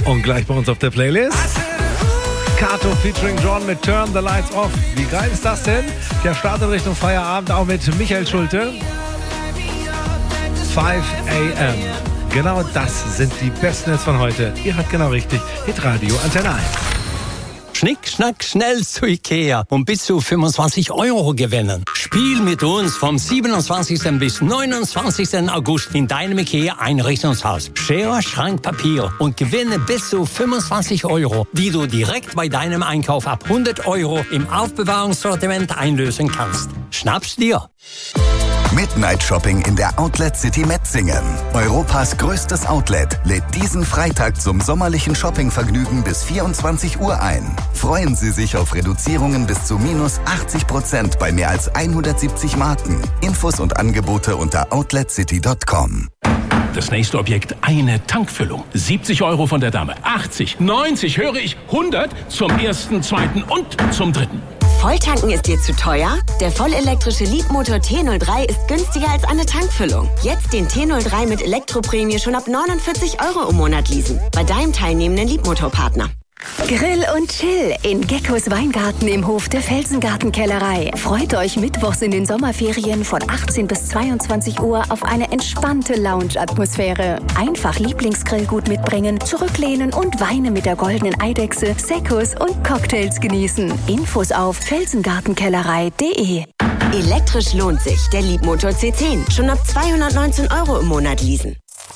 Und gleich bei uns auf der Playlist Kato featuring John mit Turn the Lights Off. Wie geil ist das denn? Der startet Richtung Feierabend auch mit Michael Schulte. 5 a.m. Genau das sind die besten Hits von heute. Ihr hört genau richtig. Hitradio Antenne 1. Schnick, schnack, schnell zu Ikea und bis zu 25 € gewinnen. Spiel mit uns vom 27. bis 29. August in deinem Ikea-Einrichtungshaus. Schere, Schrank, Papier und gewinne bis zu 25 €, die du direkt bei deinem Einkauf ab 100 € im Aufbewahrungssortiment einlösen kannst. Schnapp's dir! Midnight Shopping in der Outlet City Metzingen. Europas größtes Outlet lädt diesen Freitag zum sommerlichen Shoppingvergnügen bis 24 Uhr ein. Freuen Sie sich auf Reduzierungen bis zu minus 80% bei mehr als 170 Marken. Infos und Angebote unter outletcity.com. Das nächste Objekt, eine Tankfüllung. 70 € von der Dame. 80, 90, höre ich, 100 zum ersten, zweiten und zum dritten. Volltanken ist dir zu teuer? Der vollelektrische Leapmotor T03 ist günstiger als eine Tankfüllung. Jetzt den T03 mit Elektroprämie schon ab 49 € im Monat leasen. Bei deinem teilnehmenden Leapmotor-Partner. Grill und Chill in Geckos Weingarten im Hof der Felsengartenkellerei. Freut euch mittwochs in den Sommerferien von 18 bis 22 Uhr auf eine entspannte Lounge-Atmosphäre. Einfach Lieblingsgrillgut mitbringen, zurücklehnen und Weine mit der goldenen Eidechse, Seccos und Cocktails genießen. Infos auf felsengartenkellerei.de. Elektrisch lohnt sich. Der Leapmotor C10. Schon ab 219 € im Monat leasen.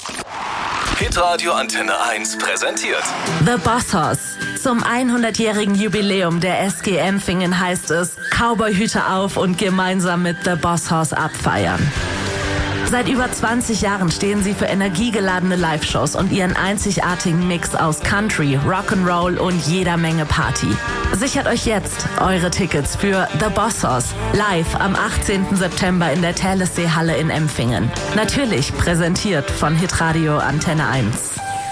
Hitradio Antenne 1 präsentiert The Boss Hoss. Zum 100-jährigen Jubiläum der SG Empfingen heißt es, Cowboyhüte auf und gemeinsam mit The Boss Hoss abfeiern. Seit über 20 Jahren stehen sie für energiegeladene Live-Shows und ihren einzigartigen Mix aus Country, Rock'n'Roll und jeder Menge Party. Sichert euch jetzt eure Tickets für The Boss Hoss live am 18. September in der Thalessee-Halle in Empfingen. Natürlich präsentiert von Hitradio Antenne 1.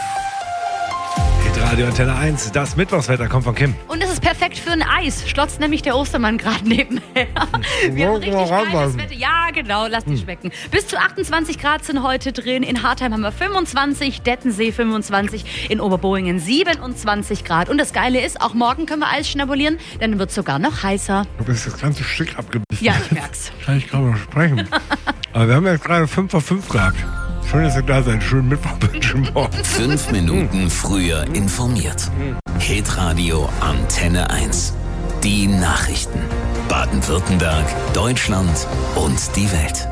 Radio Antenne 1, das Mittwochswetter kommt von Kim. Und es ist perfekt für ein Eis. Schlotzt nämlich der Ostermann gerade nebenher. Wir haben richtig geiles Wetter. Ja, genau, lasst dich schmecken. Bis zu 28 Grad sind heute drin. In Hartheim haben wir 25, Dettensee 25, in Oberboingen 27 Grad. Und das Geile ist, auch morgen können wir Eis schnabulieren, dann wird es sogar noch heißer. Du bist das ganze Stück abgebissen. Ja, ich merk's. Kann ich kaum noch sprechen. Aber wir haben jetzt gerade 5 vor 5 gehabt. Schön, dass ihr da seid. Schönen Mittwochbildschirm morgen. 5 Minuten früher informiert. Hitradio Antenne 1. Die Nachrichten. Baden-Württemberg, Deutschland und die Welt.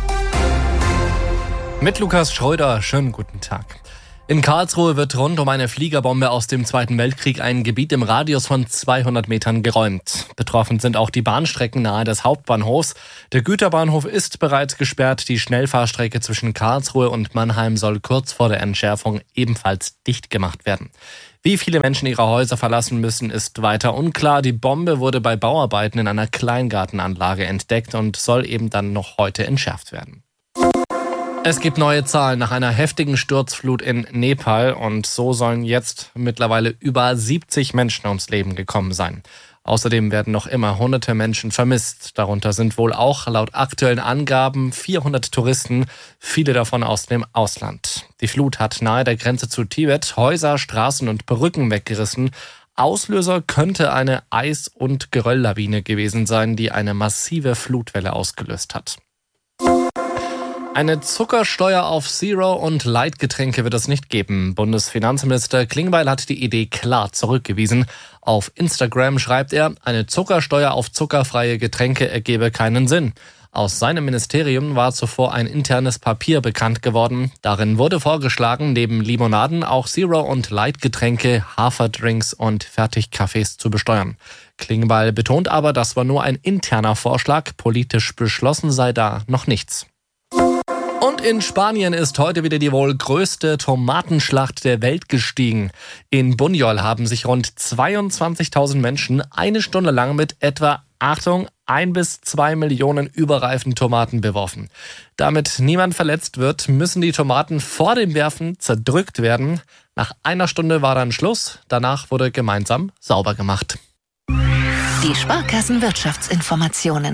Mit Lukas Schröder, schönen guten Tag. In Karlsruhe wird rund um eine Fliegerbombe aus dem Zweiten Weltkrieg ein Gebiet im Radius von 200 Metern geräumt. Betroffen sind auch die Bahnstrecken nahe des Hauptbahnhofs. Der Güterbahnhof ist bereits gesperrt. Die Schnellfahrstrecke zwischen Karlsruhe und Mannheim soll kurz vor der Entschärfung ebenfalls dicht gemacht werden. Wie viele Menschen ihre Häuser verlassen müssen, ist weiter unklar. Die Bombe wurde bei Bauarbeiten in einer Kleingartenanlage entdeckt und soll eben dann noch heute entschärft werden. Es gibt neue Zahlen nach einer heftigen Sturzflut in Nepal und so sollen jetzt mittlerweile über 70 Menschen ums Leben gekommen sein. Außerdem werden noch immer hunderte Menschen vermisst. Darunter sind wohl auch laut aktuellen Angaben 400 Touristen, viele davon aus dem Ausland. Die Flut hat nahe der Grenze zu Tibet Häuser, Straßen und Brücken weggerissen. Auslöser könnte eine Eis- und Gerölllawine gewesen sein, die eine massive Flutwelle ausgelöst hat. Eine Zuckersteuer auf Zero- und Light-Getränke wird es nicht geben. Bundesfinanzminister Klingbeil hat die Idee klar zurückgewiesen. Auf Instagram schreibt er, eine Zuckersteuer auf zuckerfreie Getränke ergebe keinen Sinn. Aus seinem Ministerium war zuvor ein internes Papier bekannt geworden. Darin wurde vorgeschlagen, neben Limonaden auch Zero- und Light-Getränke, Haferdrinks und Fertigkaffees zu besteuern. Klingbeil betont aber, das war nur ein interner Vorschlag. Politisch beschlossen sei da noch nichts. Und in Spanien ist heute wieder die wohl größte Tomatenschlacht der Welt gestiegen. In Buñol haben sich rund 22.000 Menschen eine Stunde lang mit etwa, Achtung, 1 bis 2 Millionen überreifen Tomaten beworfen. Damit niemand verletzt wird, müssen die Tomaten vor dem Werfen zerdrückt werden. Nach einer Stunde war dann Schluss. Danach wurde gemeinsam sauber gemacht. Die Sparkassenwirtschaftsinformationen.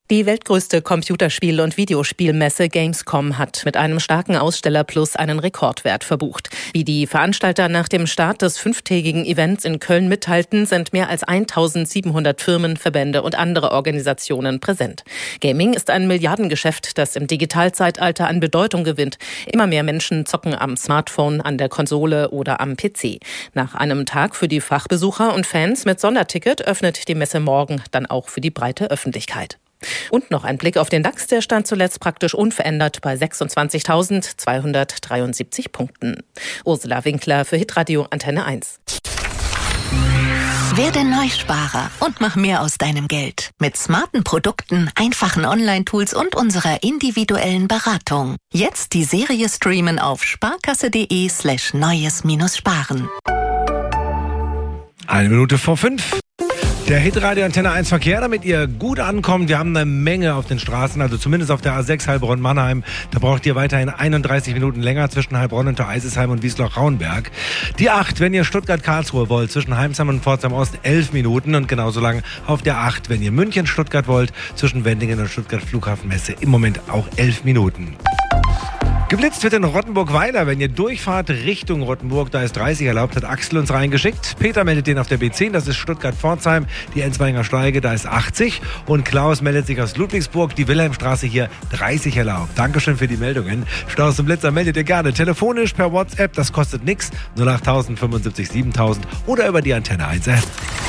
Die weltgrößte Computerspiel- und Videospielmesse Gamescom hat mit einem starken Ausstellerplus einen Rekordwert verbucht. Wie die Veranstalter nach dem Start des 5-tägigen Events in Köln mitteilten, sind mehr als 1700 Firmen, Verbände und andere Organisationen präsent. Gaming ist ein Milliardengeschäft, das im Digitalzeitalter an Bedeutung gewinnt. Immer mehr Menschen zocken am Smartphone, an der Konsole oder am PC. Nach einem Tag für die Fachbesucher und Fans mit Sonderticket öffnet die Messe morgen dann auch für die breite Öffentlichkeit. Und noch ein Blick auf den DAX, der stand zuletzt praktisch unverändert bei 26.273 Punkten. Ursula Winkler für Hitradio Antenne 1. Werde Neusparer und mach mehr aus deinem Geld. Mit smarten Produkten, einfachen Online-Tools und unserer individuellen Beratung. Jetzt die Serie streamen auf sparkasse.de/neues-sparen. 5:01. Der Hitradio Antenne 1 Verkehr, damit ihr gut ankommt. Wir haben eine Menge auf den Straßen, also zumindest auf der A6 Heilbronn-Mannheim. Da braucht ihr weiterhin 31 Minuten länger zwischen Heilbronn und Eisesheim und Wiesloch-Rauenberg. Die 8, wenn ihr Stuttgart-Karlsruhe wollt, zwischen Heimsheim und Pforzheim-Ost 11 Minuten und genauso lang auf der 8, wenn ihr München-Stuttgart wollt, zwischen Wendingen und Stuttgart-Flughafenmesse im Moment auch 11 Minuten. Geblitzt wird in Rottenburg-Weiler, wenn ihr durchfahrt Richtung Rottenburg, da ist 30 erlaubt, hat Axel uns reingeschickt. Peter meldet den auf der B10, das ist Stuttgart-Pforzheim, die Enzweiger Steige, da ist 80. Und Klaus meldet sich aus Ludwigsburg, die Wilhelmstraße hier 30 erlaubt. Dankeschön für die Meldungen. Staus und Blitzer meldet ihr gerne telefonisch per WhatsApp, das kostet nichts, 08000 75 7000 oder über die Antenne 1 App.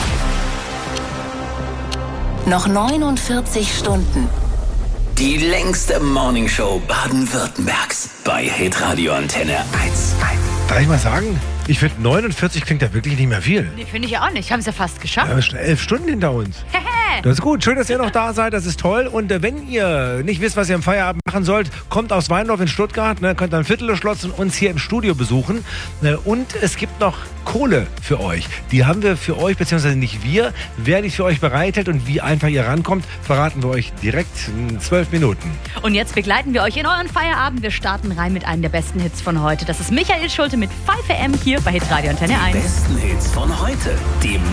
Noch 49 Stunden. Die längste Morningshow Baden-Württembergs bei Hitradio Antenne 1. Darf ich mal sagen, ich finde 49 klingt ja wirklich nicht mehr viel. Nee, finde ich ja auch nicht. Haben es ja fast geschafft. Wir haben schon 11 Stunden hinter uns. Das ist gut. Schön, dass ihr noch da seid. Das ist toll. Und wenn ihr nicht wisst, was ihr am Feierabend machen sollt, kommt aus Weindorf in Stuttgart. Könnt ein Viertelschlotz und uns hier im Studio besuchen. Und es gibt noch Kohle für euch. Die haben wir für euch, beziehungsweise nicht wir. Wer die für euch bereithält und wie einfach ihr rankommt, verraten wir euch direkt in 12 Minuten. Und jetzt begleiten wir euch in euren Feierabend. Wir starten rein mit einem der besten Hits von heute. Das ist Michael Schulte mit 5 AM hier bei Hitradio Antenne 1. Die besten Hits von heute. Die